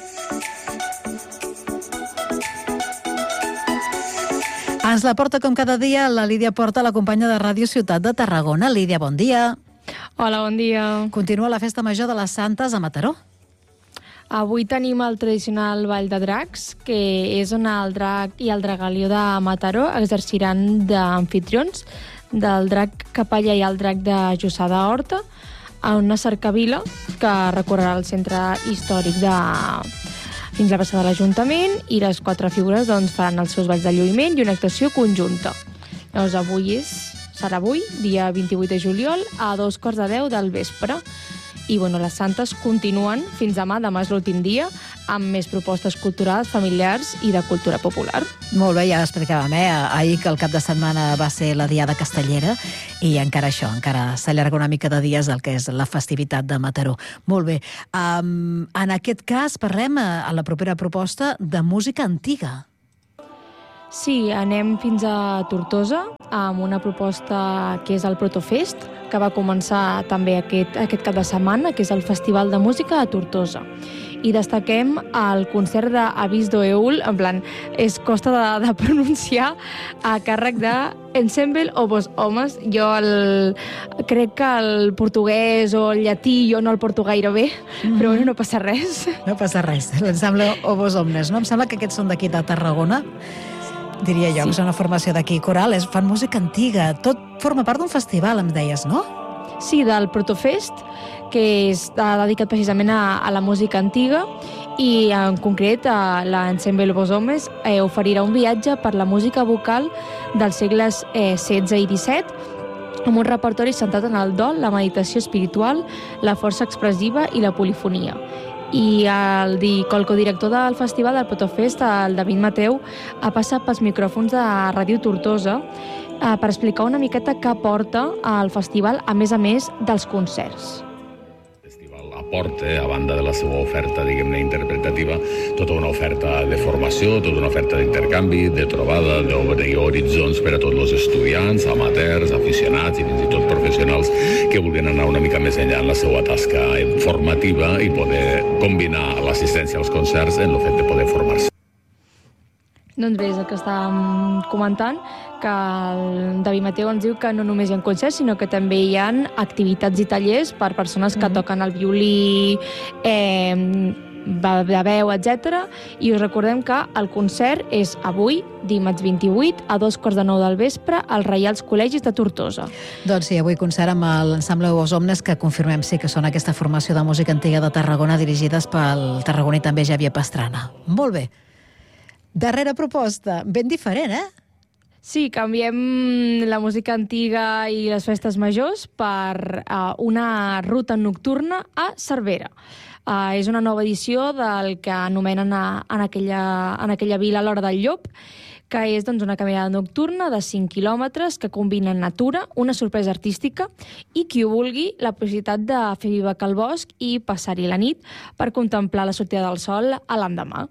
Speaker 3: Ens la porta com cada dia la Lídia Porta, la companya de Ràdio Ciutat de Tarragona. Lídia, bon dia.
Speaker 11: Hola, bon dia.
Speaker 3: Continua la Festa Major de les Santes a Mataró.
Speaker 11: Avui tenim el tradicional Ball de Dracs, que és on el drac i el dragalió de Mataró exerciran d'amfitrions del drac capellà i el drac de Jussà d'Horta a una cercavila que recorrerà el centre històric de... fins a la plaça de l'Ajuntament, i les quatre figures doncs, faran els seus balls de lluïment i una actuació conjunta. Llavors, avui és, serà avui, dia vint-i-vuit de juliol, a dos quarts de deu del vespre. I bueno, les Santes continuen fins demà, demà és l'últim dia, amb més propostes culturals, familiars i de cultura popular.
Speaker 3: Molt bé, ja explicàvem, eh? Ahir que el cap de setmana va ser la Diada Castellera i encara això, encara s'allarga una mica de dies el que és la festivitat de Mataró. Molt bé. Um, en aquest cas parlem a, a la propera proposta de música antiga.
Speaker 11: Sí, anem fins a Tortosa amb una proposta que és el Protofest, que va començar també aquest, aquest cap de setmana, que és el Festival de Música a Tortosa. I destaquem el concert d'Avís d'Oeul, en plan, és costa de, de pronunciar, a càrrec de Ensemble Obos Homes. Jo el, crec que el portuguès o el llatí jo no el porto gaire bé, mm-hmm. però bueno, no passa res.
Speaker 3: No passa res, l'Ensemble Obos Omnes, no? Em sembla que aquests són d'aquí de Tarragona. Diria jo, sí. Que és una formació d'aquí, coral, és, fan música antiga, tot forma part d'un festival, em deies, no?
Speaker 11: Sí, del Protofest, que és dedicat precisament a, a la música antiga, i en concret l'Ensemble Vos Homes eh, oferirà un viatge per la música vocal dels segles eh, setze i disset, amb un repertori centrat en el dol, la meditació espiritual, la força expressiva i la polifonia. I el, el codirector del festival del Protofest, el David Mateu, ha passat pels micròfons de Ràdio Tortosa eh, per explicar una miqueta què porta al festival, a més a més dels concerts.
Speaker 12: Aporta, a banda de la seva oferta, diguem-ne, interpretativa, tota una oferta de formació, tota una oferta d'intercanvi, de trobada, d'obrir horitzons per a tots els estudiants, amateurs, aficionats i fins i tot professionals que vulguin anar una mica més enllà en la seva tasca formativa i poder combinar l'assistència als concerts en el fet de poder formar-se.
Speaker 11: Doncs bé, és el que estàvem comentant, que el David Mateu ens diu que no només hi ha concerts, sinó que també hi ha activitats i tallers per persones que mm-hmm. toquen el violí, eh, de veu, etcètera. I us recordem que el concert és avui, dimarts vint-i-vuit, a dos quarts de nou del vespre, als Reials Col·legis de Tortosa.
Speaker 3: Doncs sí, avui concert amb l'ensemble Vos Omnes, que confirmem sí que són aquesta formació de música antiga de Tarragona, dirigides pel tarragoní també Xavier Pastrana. Molt bé. Darrera proposta, ben diferent, eh?
Speaker 11: Sí, canviem la música antiga i les festes majors per uh, una ruta nocturna a Cervera. Uh, és una nova edició del que anomenen a, en, aquella, en aquella vila a l'Hora del Llop, que és doncs, una caminada nocturna de cinc quilòmetres que combina natura, una sorpresa artística i, qui ho vulgui, la possibilitat de fer bivac al bosc i passar-hi la nit per contemplar la sortida del sol a l'endemà.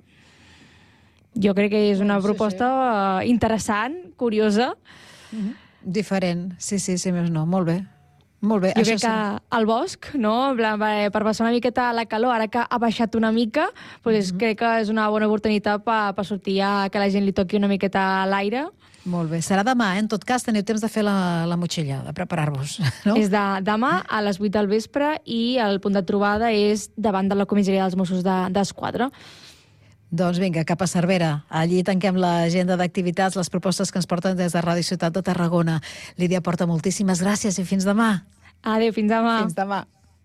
Speaker 11: Jo crec que és una proposta sí, sí. interessant, curiosa.
Speaker 3: Mm-hmm. Diferent, sí, sí, sí, més no. Molt bé. Molt bé.
Speaker 11: Jo
Speaker 3: Això
Speaker 11: crec que
Speaker 3: sí.
Speaker 11: al bosc, no? Per passar una miqueta la calor, ara que ha baixat una mica, doncs mm-hmm. crec que és una bona oportunitat per, per sortir a que la gent li toqui una miqueta a l'aire.
Speaker 3: Molt bé. Serà demà, eh? En tot cas, teniu temps de fer la, la motxilla, de preparar-vos, no?
Speaker 11: És de, demà a les vuit del vespre i el punt de trobada és davant de la comissaria dels Mossos d'Esquadra.
Speaker 3: Doncs vinga, cap a Cervera. Allí tanquem l'agenda d'activitats, les propostes que ens porten des de Ràdio Ciutat de Tarragona. Lídia Porta, moltíssimes gràcies i fins demà.
Speaker 11: Adéu, fins demà.
Speaker 3: Fins demà.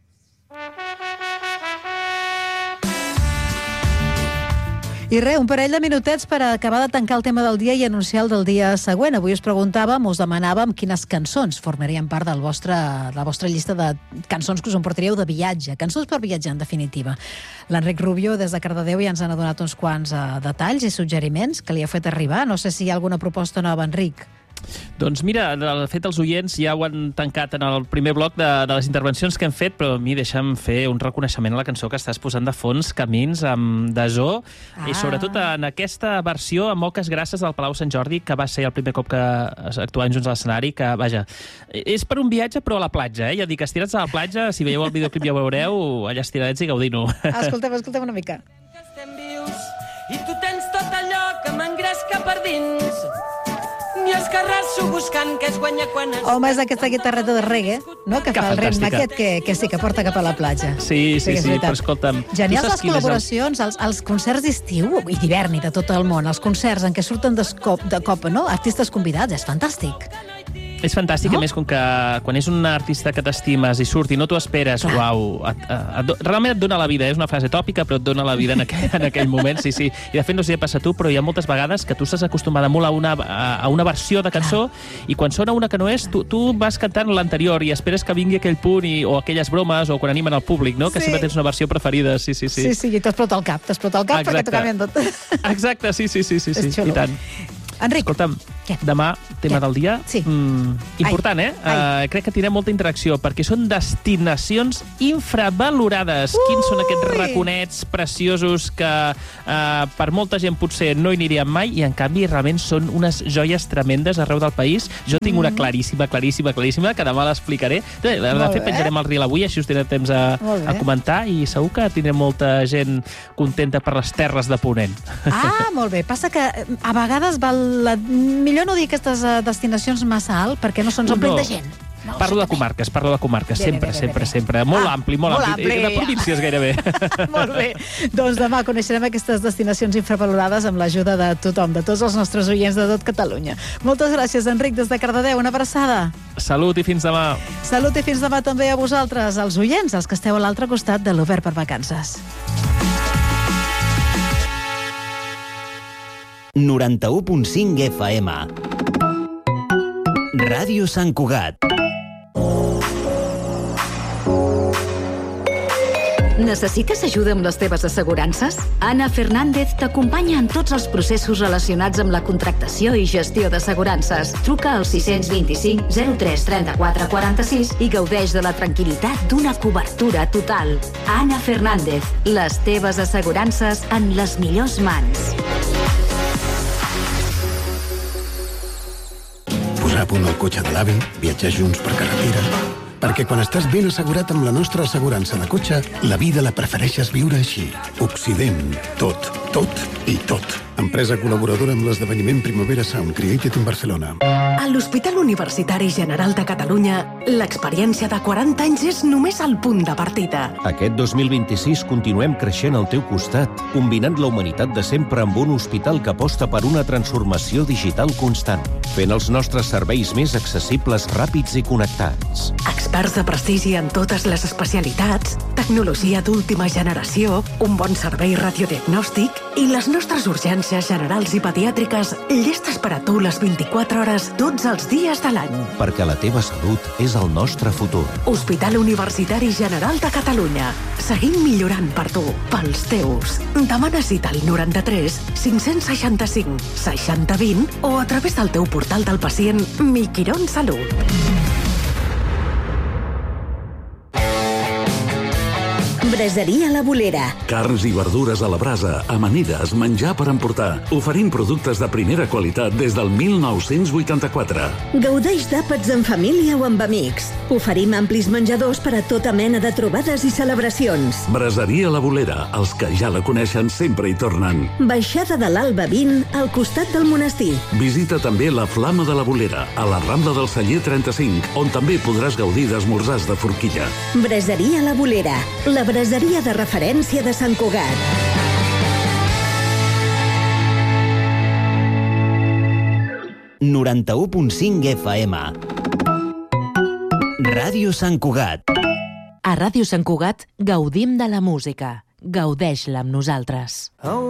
Speaker 3: I res, un parell de minutets per acabar de tancar el tema del dia i anunciar el del dia següent. Avui us preguntàvem, us demanàvem quines cançons formarien part del vostre, de la vostra llista de cançons que us emportaríeu de viatge. Cançons per viatjar, en definitiva. L'Enric Rubio, des de Cardedeu, ja ens han donat uns quants uh, detalls i suggeriments que li ha fet arribar. No sé si hi ha alguna proposta nova, Enric.
Speaker 13: Doncs mira, de fet els oients ja ho han tancat en el primer bloc de, de les intervencions que hem fet, però a mi deixa'm fer un reconeixement a la cançó que estàs posant de fons, Camins, amb Dasó, ah. i sobretot en aquesta versió amb Moques Grasses del Palau Sant Jordi, que va ser el primer cop que actuàvem junts a l'escenari, que, vaja, és per un viatge però a la platja, eh? Ja dic, estirats a la platja, si veieu el videoclip ja ho veureu, allà estiradets i gaudint-ho.
Speaker 3: Escoltem, escoltem una mica.
Speaker 14: Estem vius i tu tens tot allò que m'engresca per dins. I escarrasso buscant que es guanya quan es...
Speaker 3: Home, és aquesta guitarreta de reggae, no? Que, que fa el ritme aquest que, que sí, que porta cap a la platja.
Speaker 13: Sí, sí, sí, sí, però escolta'm...
Speaker 3: Genials les col·laboracions, els, els concerts d'estiu i d'hivern i de tot el món, els concerts en què surten de cop, de cop, no? Artistes convidats, és fantàstic.
Speaker 13: És fantàstic, no? A més, com que quan és un artista que t'estimes i surt i no t'ho esperes, clar. Uau, et, et, et, realment et dona la vida, és una frase tòpica, però et dona la vida en aquell, en aquell moment, sí, sí. I de fet, no sé si passa a tu, però hi ha moltes vegades que tu estàs acostumada molt a una, a una versió de cançó, clar. I quan sona una que no és, tu, tu vas cantant l'anterior i esperes que vingui aquell punt i, o aquelles bromes o quan animen el públic, no? Que sí. Sempre tens una versió preferida, sí, sí, sí.
Speaker 3: Sí, sí, i t'explota el cap, t'explota el cap Exacte. Perquè t'ho canvien tot.
Speaker 13: Exacte, sí, sí, sí, sí, sí, i tant.
Speaker 3: Enric.
Speaker 13: Escolta'm, Què? demà, tema Què? del dia,
Speaker 3: sí.
Speaker 13: mm, important, Ai. eh? Uh, crec que tindrem molta interacció, perquè són destinacions infravalorades. Ui. Quins són aquests raconets preciosos que uh, per molta gent potser no hi anirien mai, i en canvi realment són unes joies tremendes arreu del país. Jo tinc mm. una claríssima, claríssima, claríssima, que demà l'explicaré. De fet, penjarem el reel avui, així us tindrem temps a, a comentar, i segur que tindrem molta gent contenta per les terres de Ponent.
Speaker 3: Ah, molt bé. Passa que a vegades val la... millor no dir aquestes destinacions massa alt perquè no se'ns omplin no. de gent. No,
Speaker 13: parlo de comarques, parlo de comarques, bé, sempre, bé, bé, sempre, bé. sempre. Molt ah, ampli, molt, molt ampli. ampli. De províncies gairebé.
Speaker 3: Molt bé. Doncs demà coneixerem aquestes destinacions infravalorades amb l'ajuda de tothom, de tots els nostres oients de tot Catalunya. Moltes gràcies, Enric, des de Cardedeu. Una abraçada.
Speaker 13: Salut i fins demà.
Speaker 3: Salut i fins demà també a vosaltres, els oients, els que esteu a l'altre costat de l'Obert per Vacances.
Speaker 15: noranta-u punt cinc F M. Ràdio Sant Cugat.
Speaker 16: Necessites ajuda amb les teves assegurances? Anna Fernández t'acompanya en tots els processos relacionats amb la contractació i gestió d'assegurances. Truca al sis dos cinc zero tres trenta-quatre quaranta-sis i gaudeix de la tranquil·litat d'una cobertura total. Anna Fernández, les teves assegurances en les millors mans.
Speaker 17: Posar a punt el cotxe de l'avi, viatjar junts per carretera... Perquè quan estàs ben assegurat amb la nostra assegurança de cotxe, la vida la prefereixes viure així. Occident. Tot, tot i tot. Empresa col·laboradora amb l'esdeveniment Primavera Sound Created in Barcelona.
Speaker 18: A l'Hospital Universitari General de Catalunya, l'experiència de quaranta anys és només el punt de partida.
Speaker 19: Aquest dos mil vint-i-sis continuem creixent al teu costat, combinant la humanitat de sempre amb un hospital que aposta per una transformació digital constant, fent els nostres serveis més accessibles, ràpids i connectats.
Speaker 18: Experts de prestigi en totes les especialitats, tecnologia d'última generació, un bon servei radiodiagnòstic i les nostres urgències generals i pediàtriques llestes per a tu les vint-i-quatre hores tots els dies de l'any.
Speaker 19: Perquè la teva salut és el nostre futur.
Speaker 18: Hospital Universitari General de Catalunya. Seguim millorant per tu, pels teus. Demana cita al noranta-tres cinc-cents seixanta-cinc seixanta vint o a través del teu portal del pacient Mi Quirón Salut.
Speaker 20: Braseria La Bolera.
Speaker 21: Carns i verdures a la brasa, amanides, menjar per emportar. Oferim productes de primera qualitat des del mil nou-cents vuitanta-quatre.
Speaker 20: Gaudeix d'àpats en família o amb amics. Oferim amplis menjadors per a tota mena de trobades i celebracions.
Speaker 21: Braseria La Bolera. Els que ja la coneixen sempre hi tornen.
Speaker 20: Baixada de l'Alba vint, al costat del monestir.
Speaker 21: Visita també la Flama de la Bolera, a la Rambla del Celler trenta-cinc, on també podràs gaudir d'esmorzars de forquilla.
Speaker 20: Braseria La Bolera. La braseria de referència de Sant Cugat.
Speaker 15: noranta-u punt cinc F M. Ràdio Sant Cugat.
Speaker 22: A Ràdio Sant Cugat gaudim de la música. Gaudeix-la amb nosaltres.